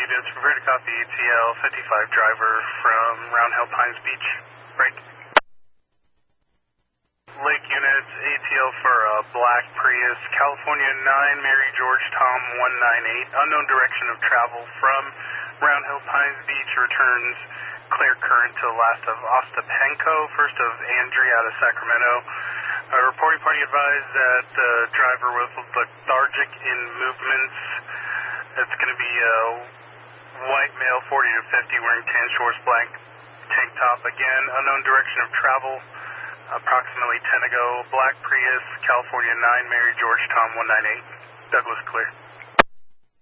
units, prepare to copy ATL 55 driver from Round Hill Pines Beach. Break. Lake units, ATL for Black Prius, California 9, Mary George Tom 198, unknown direction of travel from Round Hill Pines Beach, returns clear current to the last of Ostapenko, first of Andrea out of Sacramento. Reporting party advised that the driver was lethargic in movements. It's going to be a white male, 40 to 50, wearing tan shorts, black tank top. Again, unknown direction of travel, approximately 10 ago. Black Prius, California 9, Mary George Tom 198. Douglas clear.